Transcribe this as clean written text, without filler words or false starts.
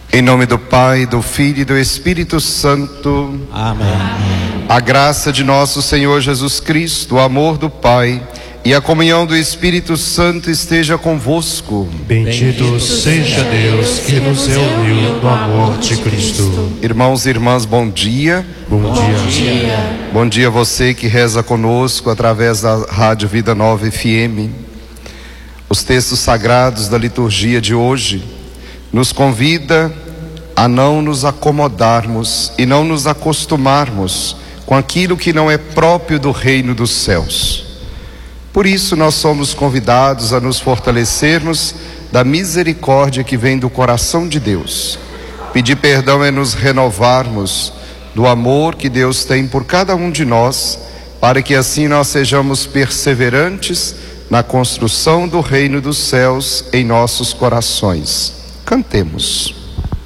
Em nome do Pai, do Filho e do Espírito Santo. Amém. A graça de nosso Senhor Jesus Cristo, o amor do Pai e a comunhão do Espírito Santo esteja convosco. Bendito seja Deus que nos reuniu no amor de Cristo. Irmãos e irmãs, bom dia. Bom dia. Bom dia a você que reza conosco através da Rádio Vida Nova FM. Os textos sagrados da liturgia de hoje nos convida a não nos acomodarmos e não nos acostumarmos com aquilo que não é próprio do reino dos céus. Por isso nós somos convidados a nos fortalecermos da misericórdia que vem do coração de Deus. Pedir perdão é nos renovarmos do amor que Deus tem por cada um de nós, para que assim nós sejamos perseverantes na construção do reino dos céus em nossos corações. Cantemos.